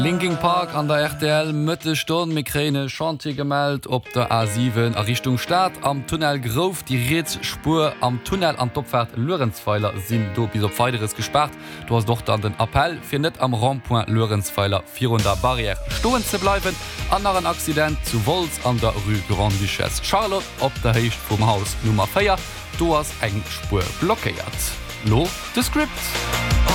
Linkin Park an der RTL Mëttestunde Migräne Chantier gemeldet op der A7 Richtung Stadt am Tunnel Grof die Rätspur am Tunnel an Topfahrt Lorenzpfeiler sind do bis op weiteres gesperrt. Du hast doch dann den Appell fir net am Randpoint Lorenzpfeiler 400 Barriere stohen ze bleiben. Anderen Accident zu Volz an der Rue Grand Duchesse Charlotte op der Hecht vom Haus Nummer 4. Du hast eng Spur blockiert. Lo the Script.